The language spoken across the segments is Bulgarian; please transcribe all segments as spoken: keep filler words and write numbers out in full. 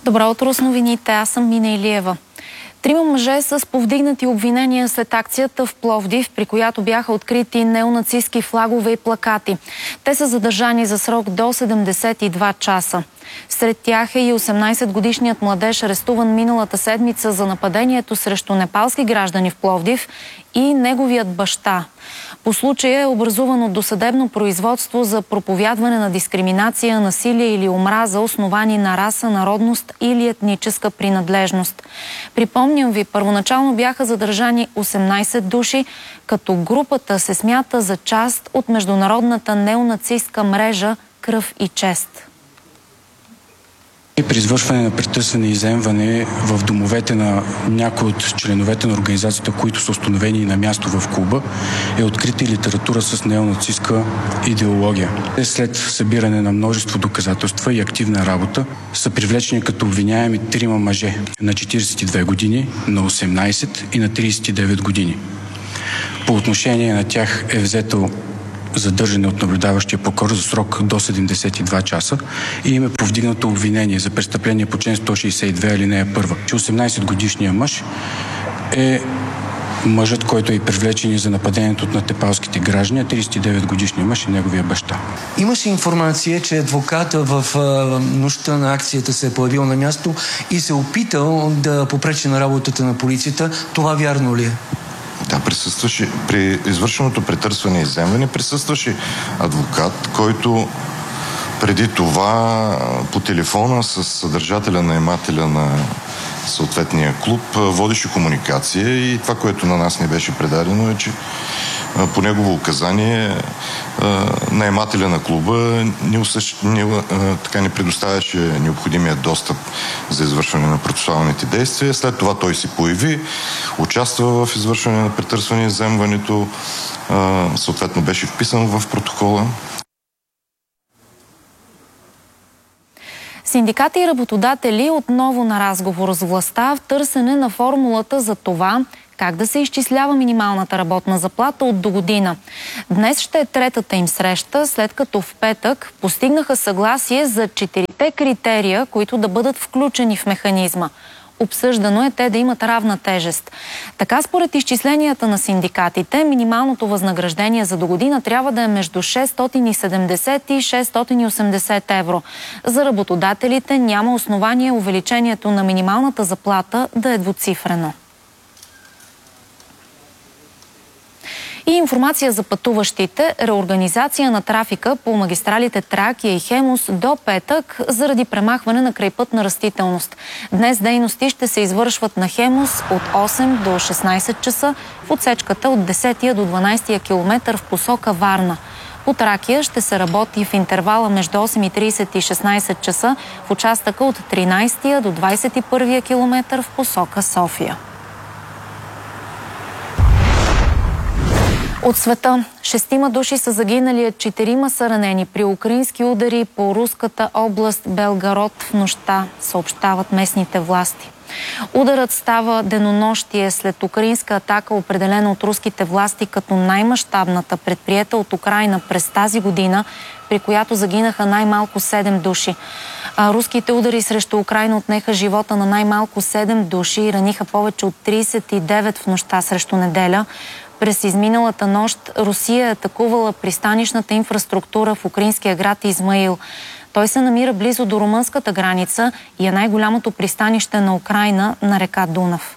Добро утро с новините. Аз съм Мина Илиева. Трима мъже с повдигнати обвинения след акцията в Пловдив, при която бяха открити неонацистски флагове и плакати. Те са задържани за срок до седемдесет и два часа. Сред тях е и осемнайсетгодишният младеж, арестуван миналата седмица за нападението срещу непалски граждани в Пловдив, и неговият баща. По случая е образувано досъдебно производство за проповядване на дискриминация, насилие или омраза, основани на раса, народност или етническа принадлежност. Припомням ви, първоначално бяха задържани осемнайсет души, като групата се смята за част от международната неонацистка мрежа "Кръв и чест". При извършване на претърсване и изземване в домовете на някои от членовете на организацията, които са установени на място в клуба, е открита и литература с неонацистка идеология. След събиране на множество доказателства и активна работа са привлечени като обвиняеми трима мъже на четирийсет и две години, на осемнайсет и на трийсет и девет години. По отношение на тях е взето задържане от наблюдаващия прокурор за срок до седемдесет и два часа и им е повдигнато обвинение за престъпление по член сто шейсет и две, алинея първа. осемнайсетгодишният мъж е мъжът, който е и привлечен за нападението от непалските граждани, а трийсет и девет годишният мъж е неговия баща. Имаше информация, че адвоката в нощта на акцията се е появил на място и се опитал да попречи на работата на полицията. Това вярно ли е? Да, присъстваше при извършеното претърсване и изземване, присъстваше адвокат, който преди това по телефона с съдържателя, наемателя на съответния клуб водеше комуникация, и това, което на нас не беше предадено, е, че по негово указание наемателя на клуба не, усъщ... не, така не предоставяше необходимия достъп за извършване на процесуалните действия. След това той се появи, участва в извършване на претърсване и изземването, съответно беше вписан в протокола. Синдикати и работодатели отново на разговор с властта в търсене на формулата за това как да се изчислява минималната работна заплата от догодина. Днес ще е третата им среща, след като в петък постигнаха съгласие за четирите критерия, които да бъдат включени в механизма. Обсъждано е те да имат равна тежест. Така, според изчисленията на синдикатите, минималното възнаграждение за догодина трябва да е между шестстотин и седемдесет и шестстотин и осемдесет евро. За работодателите няма основание увеличението на минималната заплата да е двуцифрено. И информация за пътуващите. Реорганизация на трафика по магистралите Тракия и Хемус до петък заради премахване на крайпътна растителност. Днес дейности ще се извършват на Хемус от осем до шестнайсет часа в отсечката от десетия до дванайсетия километър в посока Варна. По Тракия ще се работи в интервала между осем и трийсет и шестнайсет часа в участъка от тринайсетия до двайсет и първия километър в посока София. От света. Шестима души са загинали, а четирима са ранени при украински удари по руската област Белгород в нощта, съобщават местните власти. Ударът става денонощие след украинска атака, определена от руските власти като най-мащабната, предприета от Украйна през тази година, при която загинаха най-малко седем души. А руските удари срещу Украйна отнеха живота на най-малко седем души и раниха повече от трийсет и девет в нощта срещу неделя. През изминалата нощ Русия е атакувала пристанищната инфраструктура в украинския град Измаил. Той се намира близо до румънската граница и е най-голямото пристанище на Украйна на река Дунав.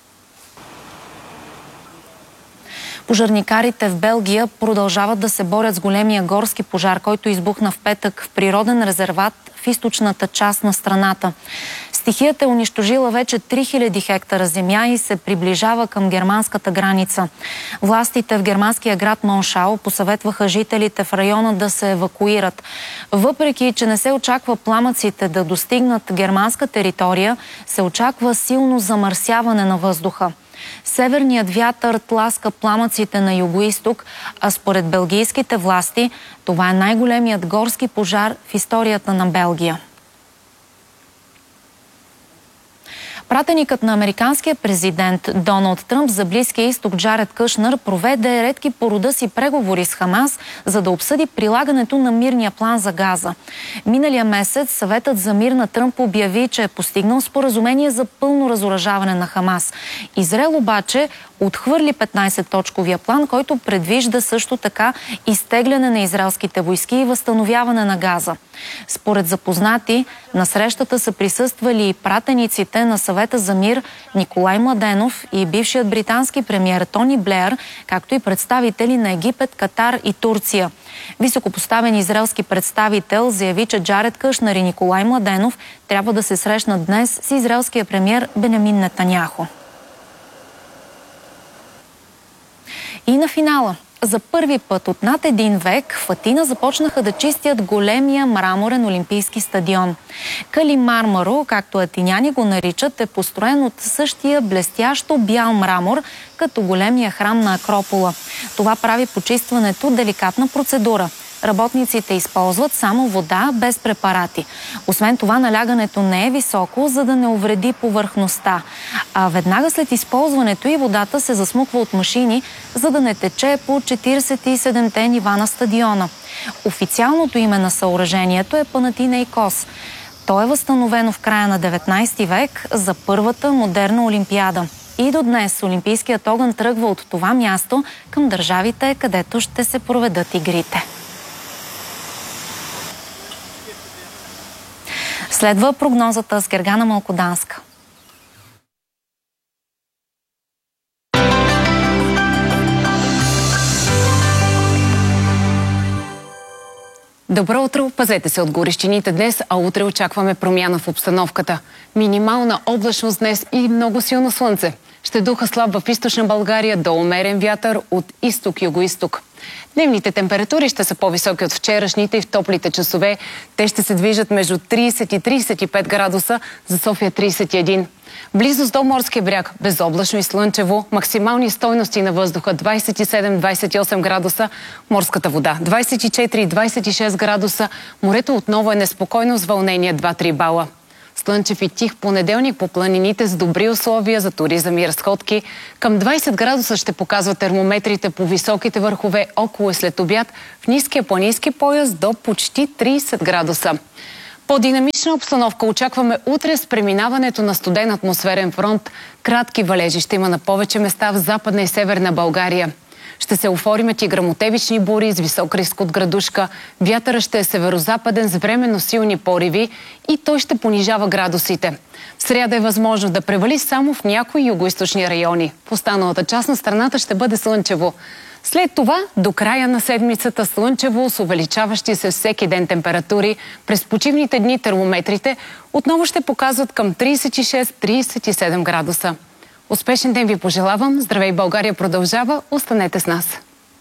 Пожарникарите в Белгия продължават да се борят с големия горски пожар, който избухна в петък в природен резерват в източната част на страната. Стихията е унищожила вече три хиляди хектара земя и се приближава към германската граница. Властите в германския град Моншау посъветваха жителите в района да се евакуират. Въпреки че не се очаква пламъците да достигнат германска територия, се очаква силно замърсяване на въздуха. Северният вятър тласка пламъците на югоизток, а според белгийските власти това е най-големият горски пожар в историята на Белгия. Пратеникът на американския президент Доналд Тръмп за Близкия изток Джаред Кушнер проведе редки по рода си преговори с Хамас, за да обсъди прилагането на мирния план за Газа. Миналия месец Съветът за мир на Тръмп обяви, че е постигнал споразумение за пълно разоръжаване на Хамас. Израел обаче отхвърли петнайсет-точковия план, който предвижда също така изтегляне на израелските войски и възстановяване на Газа. Според запознати, на срещата са присъствали и пратениците на Съвета за мир Николай Младенов и бившият британски премиер Тони Блеер, както и представители на Египет, Катар и Турция. Високопоставен израелски представител заяви, че Джаред Кушнер и Николай Младенов трябва да се срещнат днес с израелския премиер Бенямин Нетаняху. И на финала. За първи път от над един век в Атина започнаха да чистят големия мраморен олимпийски стадион. Кали Мармаро, както атиняни го наричат, е построен от същия блестящо бял мрамор, като големия храм на Акропола. Това прави почистването деликатна процедура. Работниците използват само вода, без препарати. Освен това, налягането не е високо, за да не увреди повърхността. А веднага след използването и водата се засмуква от машини, за да не тече по четирийсет и седемте нива на стадиона. Официалното име на съоръжението е Панатинейкос. То е възстановено в края на деветнайсети век за първата модерна олимпиада. И до днес олимпийският огън тръгва от това място към държавите, където ще се проведат игрите. Следва прогнозата с Гергана Малкоданска. Добро утро! Пазете се от горещините днес, а утре очакваме промяна в обстановката. Минимална облачност днес и много силно слънце. Ще духа слаб в източна България до умерен вятър от изток-югоизток. Дневните температури ще са по-високи от вчерашните и в топлите часове. Те ще се движат между трийсет и трийсет и пет градуса, за София трийсет и един. Близост до морския бряг, безоблачно и слънчево, максимални стойности на въздуха двайсет и седем до двайсет и осем градуса, морската вода двайсет и четири до двайсет и шест градуса, морето отново е неспокойно с вълнение два-три бала. Слънчев и тих понеделник по планините с добри условия за туризъм и разходки. Към двайсет градуса ще показват термометрите по високите върхове около и след обяд, в ниския планински пояс до почти трийсет градуса. По-динамична обстановка очакваме утре с преминаването на студен атмосферен фронт. Кратки валежи ще има на повече места в Западна и Северна България. Ще се оформят и гръмотевични бури с висок риск от градушка. Вятъра ще е северозападен с временно силни пориви и той ще понижава градусите. В сряда е възможно да превали само в някои югоизточни райони. В останалата част на страната ще бъде слънчево. След това, до края на седмицата слънчево с увеличаващи се всеки ден температури. През почивните дни термометрите отново ще показват към трийсет и шест до трийсет и седем градуса. Успешен ден ви пожелавам. Здравей, България продължава. Останете с нас.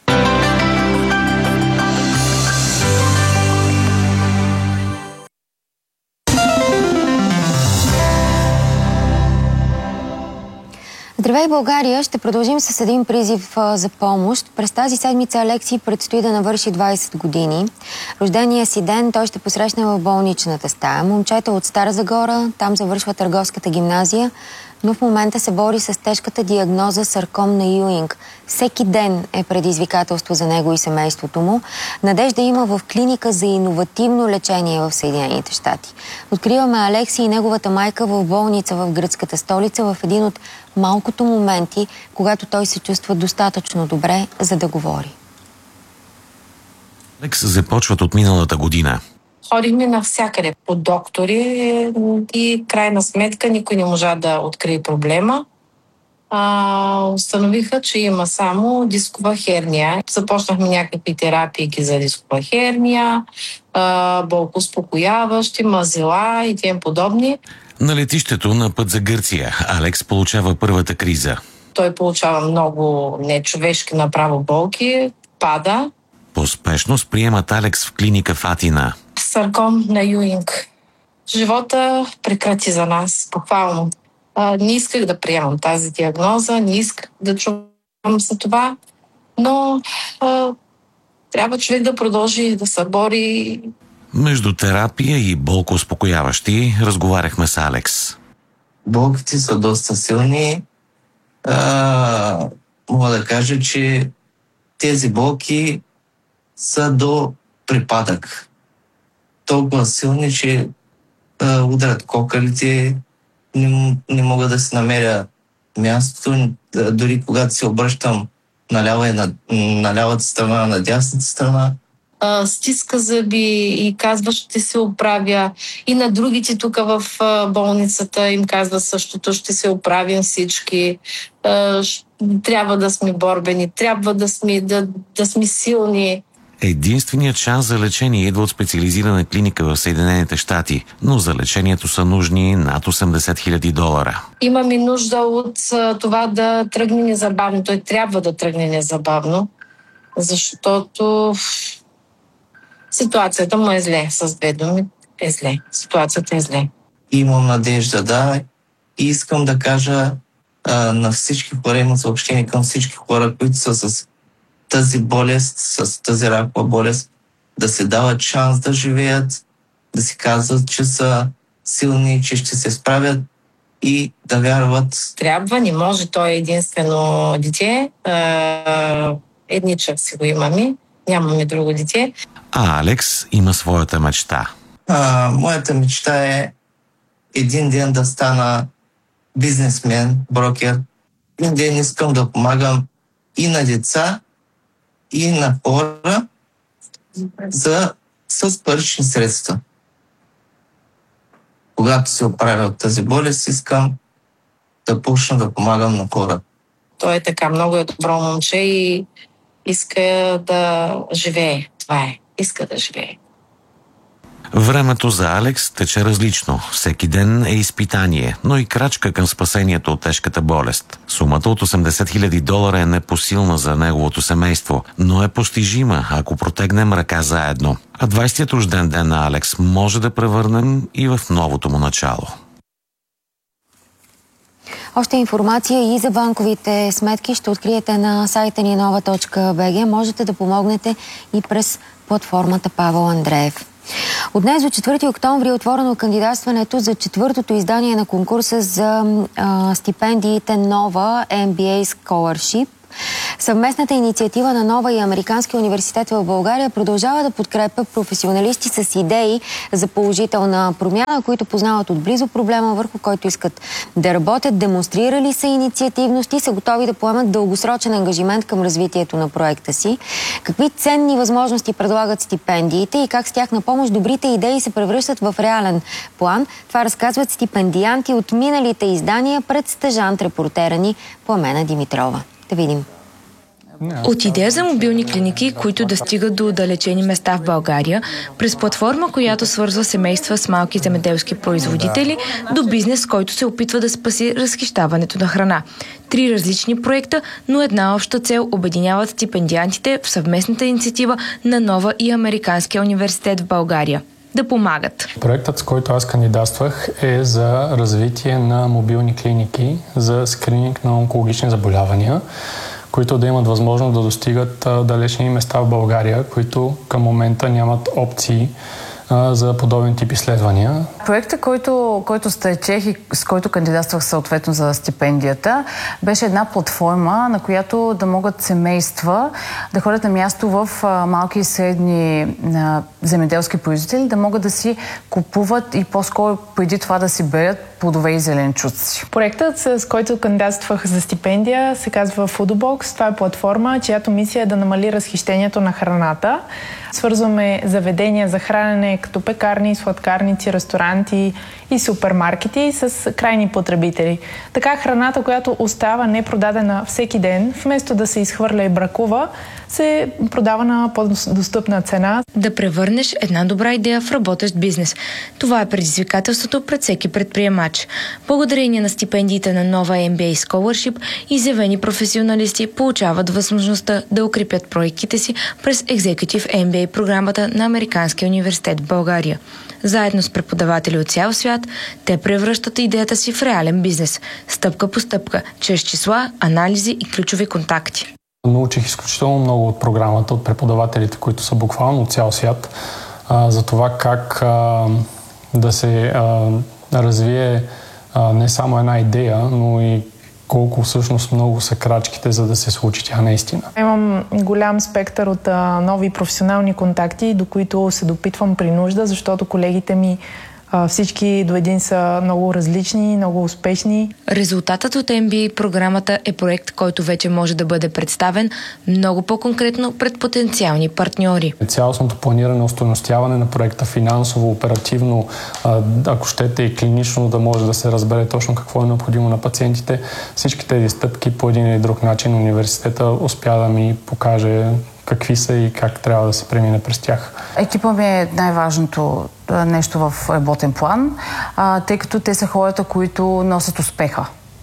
Здравей, България! Ще продължим с един призив а, за помощ. През тази седмица Алекси предстои да навърши двайсет години. Рождения си ден той ще посрещне в болничната стая. Момчето от Стара Загора, там завършва търговската гимназия, но в момента се бори с тежката диагноза сарком на Юинг. Всеки ден е предизвикателство за него и семейството му. Надежда има в клиника за иновативно лечение в Съединените щати. Откриваме Алекси и неговата майка в болница в гръцката столица в един от малкото моменти, когато той се чувства достатъчно добре, за да говори. Алекс започват от миналата година. Ходихме навсякъде по доктори и крайна сметка никой не можа да открие проблема. А, установиха, че има само дискова херния. Започнахме някакви терапии за дискова херния, а, болкоуспокояващи, мазила и тем подобни. На летището на път за Гърция Алекс получава първата криза. Той получава много нечовешки направо болки, пада. По спешност приемат Алекс в клиника в Атина. Сарком на Юинг. Живота прекрати за нас, буквално. А, не исках да приемам тази диагноза, не исках да чувам за това, но а, трябва човек да продължи да се бори. Между терапия и болкоуспокояващи разговаряхме с Алекс. болките са доста силни. А, мога да кажа, че тези болки са до припадък. Толкова силни, че а, удрят кокалите, не, не мога да си намеря мястото. Дори когато се обръщам наляво и на, на лявата страна, на дясната страна, а, стиска зъби и казва, ще се оправя. И на другите тук в а, болницата им казва същото, ще се оправим всички. А, трябва да сме борбени, трябва да сме, да, да сме силни. Единственият шанс за лечение идва от специализирана клиника в Съединените щати, но за лечението са нужни над осемдесет хиляди долара. Имаме нужда от а, това да тръгне незабавно. Той трябва да тръгне незабавно, защото ситуацията му е зле. С две думи е зле. Ситуацията е зле. Имам надежда, да. И искам да кажа а, на всички хора, имам съобщение към всички хора, които са с тази болест, с тази ракова болест, да се дават шанс да живеят, да си казват, че са силни, че ще се справят и да вярват. Трябва, не може. Той е единствено дете. Едничък си го имаме. Нямаме друго дете. А Алекс има своята мечта. А, моята мечта е един ден да стана бизнесмен, брокер. Един ден искам да помагам и на деца, и на хора за, с парични средства. Когато се оправя от тази болест, искам да почна да помагам на хора. Той е така, много е добро момче и иска да живее. Това е. Иска да живее. Времето за Алекс тече различно. Всеки ден е изпитание, но и крачка към спасението от тежката болест. Сумата от осемдесет хиляди долара е непосилна за неговото семейство, но е постижима, ако протегнем ръка заедно. А двайсетият рожден ден на Алекс може да превърнем и в новото му начало. Още информация и за банковите сметки ще откриете на сайта ни нова точка би джи. Можете да помогнете и през платформата Павел Андреев. От днес до четвърти октомври е отворено кандидатстването за четвъртото издание на конкурса за а, стипендиите Нова Ем Би Ей Scholarship. Съвместната инициатива на Нова и Американския университет в България продължава да подкрепя професионалисти с идеи за положителна промяна, които познават отблизо проблема, върху който искат да работят, демонстрирали са инициативност и са готови да поемат дългосрочен ангажимент към развитието на проекта си. Какви ценни възможности предлагат стипендиите и как с тях на помощ добрите идеи се превръщат в реален план, това разказват стипендианти от миналите издания пред стажант-репортера ни Пламена Димитрова. Да видим. От идея за мобилни клиники, които да стигат до отдалечени места в България, през платформа, която свързва семейства с малки земеделски производители, до бизнес, който се опитва да спаси разхищаването на храна. Три различни проекта, но една обща цел обединяват стипендиантите в съвместната инициатива на Нова и Американския университет в България. Да помагат. Проектът, с който аз кандидатствах, е за развитие на мобилни клиники за скрининг на онкологични заболявания, които да имат възможност да достигат а, далечни места в България, които към момента нямат опции а, за подобен тип изследвания. Проектът, който, който стечех и с който кандидатствах съответно за стипендията, беше една платформа, на която да могат семейства да ходят на място в а, малки и средни а, земеделски производители, да могат да си купуват и по-скоро преди това да си берат плодове и зеленчуци. Проектът, с който кандидатствах за стипендия, се казва Foodbox. Това е платформа, чиято мисия е да намали разхищението на храната. Свързваме заведения за хранене като пекарни, сладкарници, ресторанти и супермаркети с крайни потребители. Така храната, която остава непродадена всеки ден, вместо да се изхвърля и бракува, се продава на по-достъпна цена. Да превърнеш една добра идея в работещ бизнес. Това е предизвикателството пред всеки предприемач. Благодарение на стипендиите на Нова Ем Би Ей Scholarship, изявени професионалисти получават възможността да укрепят проектите си през Executive Ем Би Ей програмата на Американския университет в България. Заедно с преподаватели от цял свят, те превръщат идеята си в реален бизнес, стъпка по стъпка, чрез числа, анализи и ключови контакти. Научих изключително много от програмата, от преподавателите, които са буквално от цял свят, а, за това как а, да се а, развие а, не само една идея, но и колко всъщност много са крачките, за да се случи тя наистина. Имам голям спектър от а, нови професионални контакти, до които се допитвам при нужда, защото колегите ми а, всички до един са много различни, много успешни. Резултатът от Ем Би Ей програмата е проект, който вече може да бъде представен много по-конкретно пред потенциални партньори. Цялостното планиране, остойностяване на проекта финансово, оперативно, ако щете и клинично, да може да се разбере точно какво е необходимо на пациентите. Всички тези стъпки по един или друг начин университета успя да ми покаже какви са и как трябва да се премине през тях. Екипа ми е най-важното нещо в работен план, а, тъй като те са хората, които носят успеха.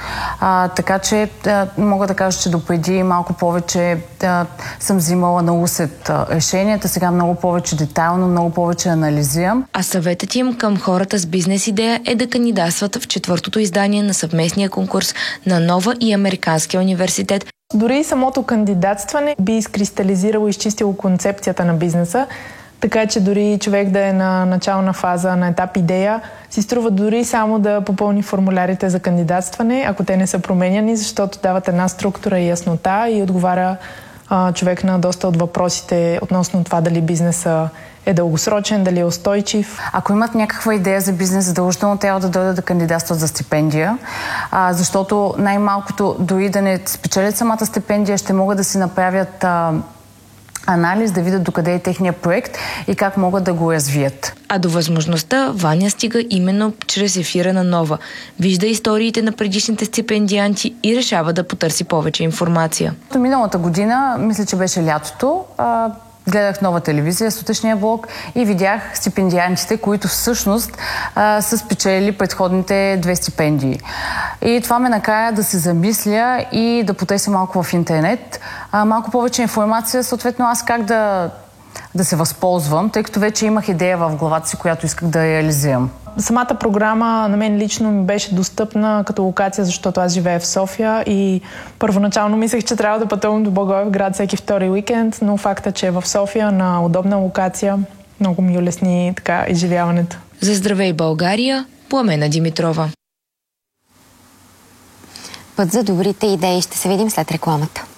А, така че а, мога да кажа, че допреди малко повече а, съм взимала на усет а, решенията, сега много повече детайлно, много повече анализирам. А съветът им към хората с бизнес идея е да кандидатстват в четвъртото издание на съвместния конкурс на Нова и Американския университет. Дори самото кандидатстване би изкристализирало и изчистило концепцията на бизнеса, така че дори човек да е на начална фаза, на етап идея, си струва дори само да попълни формулярите за кандидатстване, ако те не са променяни, защото дават една структура и яснота и отговаря а, човек на доста от въпросите относно това дали бизнеса е дългосрочен, дали е устойчив. Ако имат някаква идея за бизнес, задължително трябва да дойдат да кандидатстват за стипендия, а, защото най-малкото дори да не спечелят самата стипендия, ще могат да си направят а, анализ, да видят докъде е техния проект и как могат да го развият. А до възможността Ваня стига именно чрез ефира на Нова. Вижда историите на предишните стипендианти и решава да потърси повече информация. Миналата година, мисля, че беше лятото, а, гледах Нова телевизия, сутрешния блок и видях стипендиантите, които всъщност а, са спечелили предходните две стипендии. И това ме накара да се замисля и да потърся малко в интернет. А, малко повече информация, съответно аз как да, да се възползвам, тъй като вече имах идея в главата си, която исках да реализирам. Самата програма на мен лично ми беше достъпна като локация, защото аз живея в София и първоначално мислех, че трябва да пътувам до Благоевград всеки втори уикенд, но факта, че е в София на удобна локация, много ми улесни така изживяването. За Здравей България, Пламена Димитрова. Път за добрите идеи. Ще се видим след рекламата.